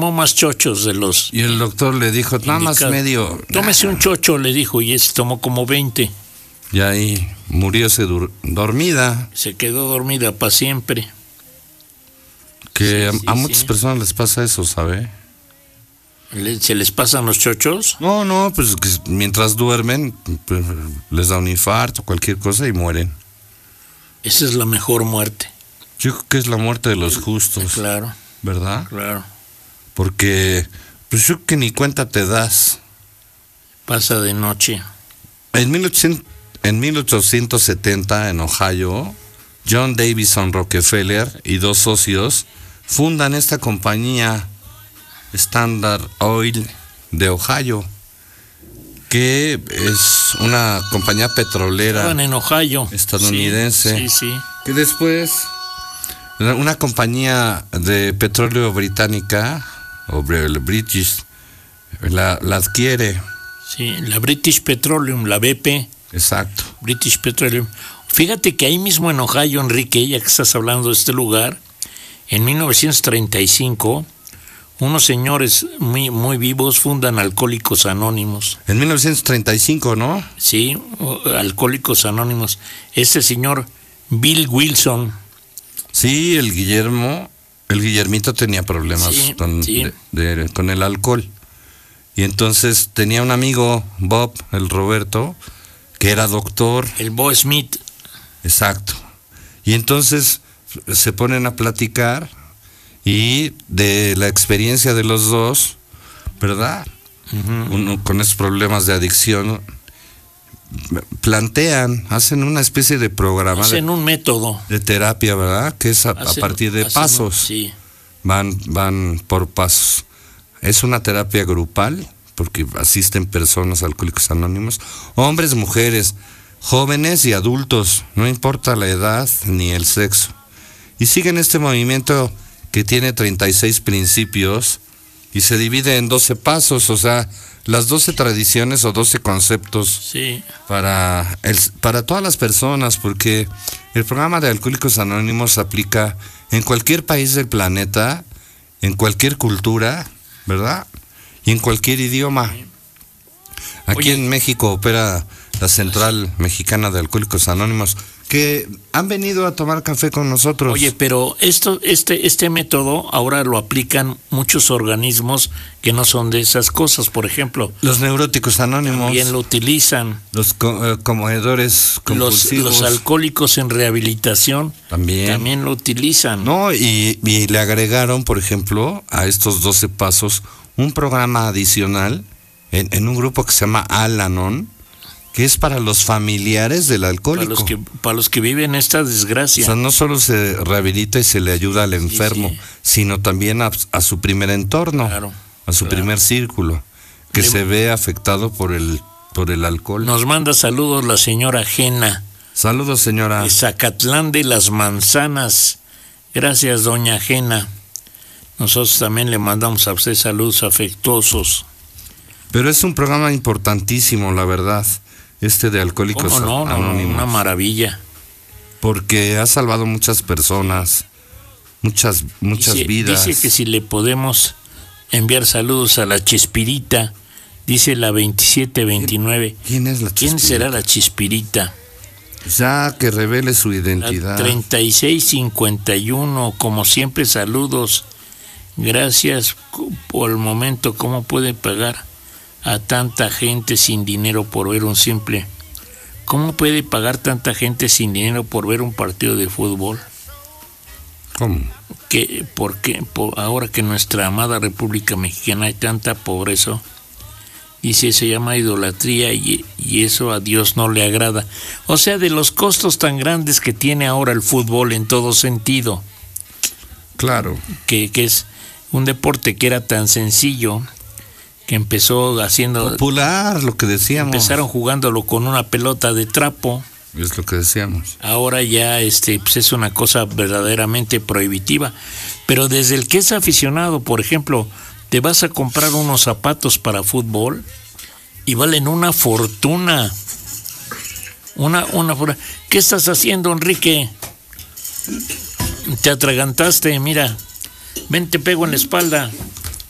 tomó más chochos de los... Y el doctor le dijo, nada más medio... Tómese un chocho, le dijo, y ese tomó como 20. Y ahí murióse dormida. Se quedó dormida para siempre. Que a muchas personas les pasa eso, ¿sabe? ¿Se les pasan los chochos? No, pues que mientras duermen, pues, les da un infarto, cualquier cosa y mueren. Esa es la mejor muerte. Yo creo que es la muerte de los justos. Claro. ¿Verdad? Claro. Porque, pues yo que ni cuenta te das. Pasa de noche. En 1870, en Ohio, John Davison Rockefeller y dos socios fundan esta compañía Standard Oil de Ohio, que es una compañía petrolera. Estaban en Ohio. Estadounidense. Sí. Que después una compañía de petróleo británica, o British, la adquiere. Sí, la British Petroleum, la BP. Exacto. British Petroleum. Fíjate que ahí mismo en Ohio, Enrique, ya que estás hablando de este lugar, en 1935, unos señores muy vivos fundan Alcohólicos Anónimos. En 1935, ¿no? Sí, Alcohólicos Anónimos. Este señor, Bill Wilson. Sí, el Guillermito tenía problemas con el alcohol. Y entonces tenía un amigo, Bob, el Roberto, que era doctor. El Bo Smith. Exacto. Y entonces se ponen a platicar y de la experiencia de los dos, ¿verdad? Uno con esos problemas de adicción, hacen una especie de programa. Hacen un método. De terapia, ¿verdad? Que es a partir de pasos. Sí. Van por pasos. Es una terapia grupal, porque asisten personas alcohólicos anónimos, hombres, mujeres, jóvenes y adultos, no importa la edad ni el sexo. Y siguen este movimiento que tiene 36 principios y se divide en 12 pasos, o sea, las 12 tradiciones o 12 conceptos para todas las personas, porque el programa de Alcohólicos Anónimos se aplica en cualquier país del planeta, en cualquier cultura, ¿verdad? Y en cualquier idioma. Aquí en México opera la Central Mexicana de Alcohólicos Anónimos, que han venido a tomar café con nosotros. Oye, pero este método ahora lo aplican muchos organismos que no son de esas cosas. Por ejemplo, los neuróticos anónimos también lo utilizan. Los comedores compulsivos. Los alcohólicos en rehabilitación también lo utilizan. No, y le agregaron, por ejemplo, a estos 12 pasos un programa adicional en un grupo que se llama Al-Anon, que es para los familiares del alcohólico. Para los que viven esta desgracia. O sea, no solo se rehabilita y se le ayuda al enfermo, sino también a su primer entorno, a su primer círculo, que se ve afectado por el alcohol. Nos manda saludos la señora Gena. Saludos, señora. De Zacatlán de las Manzanas. Gracias, doña Gena. Nosotros también le mandamos a usted saludos afectuosos. Pero es un programa importantísimo, la verdad, de Alcohólicos Anónimos. Una maravilla. Porque ha salvado muchas personas, muchas vidas. Dice que si le podemos enviar saludos a la Chespirita, dice la 2729. ¿Quién es la Chespirita? ¿Quién será la Chespirita? Ya que revele su identidad. 3651, como siempre, saludos. Gracias por el momento. ¿Cómo puede pagar a tanta gente sin dinero por ver un simple? ¿Cómo puede pagar tanta gente sin dinero por ver un partido de fútbol? ¿Cómo? Porque ahora que en nuestra amada República Mexicana hay tanta pobreza, dice, se llama idolatría y eso a Dios no le agrada. O sea, de los costos tan grandes que tiene ahora el fútbol en todo sentido. Claro. Que es un deporte que era tan sencillo, que empezó haciendo... popular, lo que decíamos. Empezaron jugándolo con una pelota de trapo. Es lo que decíamos. Ahora ya pues es una cosa verdaderamente prohibitiva. Pero desde el que es aficionado, por ejemplo, te vas a comprar unos zapatos para fútbol y valen una fortuna. Una fortuna. ¿Qué estás haciendo, Enrique? Te atragantaste, mira. Ven, te pego en la espalda.